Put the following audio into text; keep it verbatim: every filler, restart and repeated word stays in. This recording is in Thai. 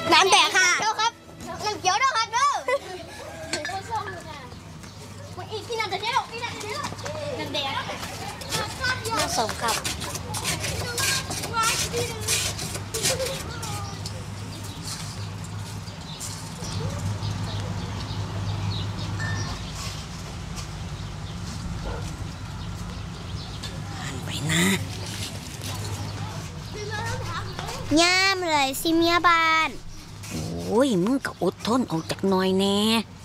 น้ำแตกค่ะเจ้าครับน้ำเขียวเจ้าครับเด้ออีกที่น้ำจะเจ๊หรอกที่น้ำจะเจ๊หรอกน้ำแดงผสมครับหันไปนะย่ามเลยสิเมียบ้านโอ้ยมึงก็อดทนออกจากหน่อยแน่